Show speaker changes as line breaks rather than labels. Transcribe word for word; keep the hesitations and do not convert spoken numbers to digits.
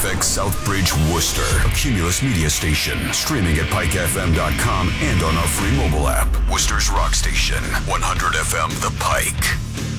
X Southbridge, Worcester. A Cumulus media station. Streaming at pike f m dot com and on our free mobile app. Worcester's rock station. one hundred F M The Pike.